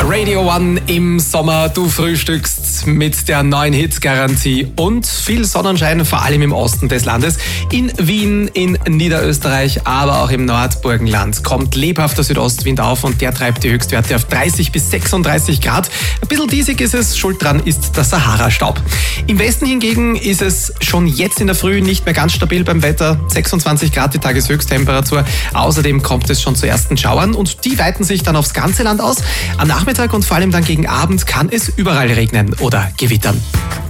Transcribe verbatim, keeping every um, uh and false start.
Radio One im Sommer. Du frühstückst mit der neuen Hit-Garantie und viel Sonnenschein, vor allem im Osten des Landes. In Wien, in Niederösterreich, aber auch im Nordburgenland kommt lebhafter Südostwind auf und der treibt die Höchstwerte auf dreißig bis sechsunddreißig Grad. Ein bisschen diesig ist es, schuld dran ist der Sahara-Staub. Im Westen hingegen ist es schon jetzt in der Früh nicht mehr ganz stabil beim Wetter. sechsundzwanzig Grad die Tageshöchsttemperatur. Außerdem kommt es schon zu ersten Schauern und die weiten sich dann aufs ganze Land aus. Am Nachmittag und vor allem dann gegen Abend kann es überall regnen oder gewittern.